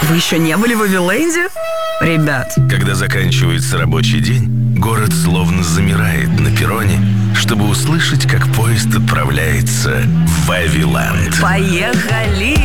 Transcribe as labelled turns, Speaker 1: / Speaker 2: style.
Speaker 1: Вы еще не были в Вавиленде? Ребят.
Speaker 2: Когда заканчивается рабочий день, город словно замирает на перроне, чтобы услышать, как поезд отправляется в Вавиленд.
Speaker 1: Поехали!